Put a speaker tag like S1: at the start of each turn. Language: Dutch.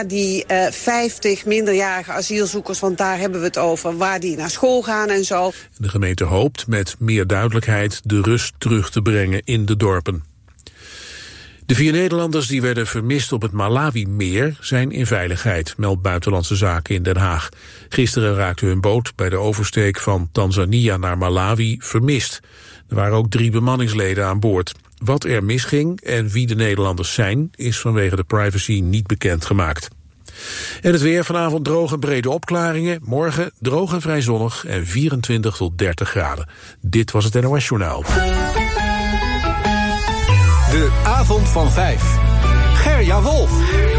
S1: Die 50 minderjarige asielzoekers, want daar hebben we het over, waar die naar school gaan en zo.
S2: De gemeente hoopt met meer duidelijkheid de rust terug te brengen in de dorpen. De 4 Nederlanders die werden vermist op het Malawi-meer zijn in veiligheid, meldt Buitenlandse Zaken in Den Haag. Gisteren raakte hun boot bij de oversteek van Tanzania naar Malawi vermist. Er waren ook 3 bemanningsleden aan boord. Wat er misging en wie de Nederlanders zijn, is vanwege de privacy niet bekendgemaakt. En het weer, vanavond droge brede opklaringen. Morgen droog en vrij zonnig en 24 tot 30 graden. Dit was het NOS Journaal.
S3: De avond van 5. Gerja Wolf.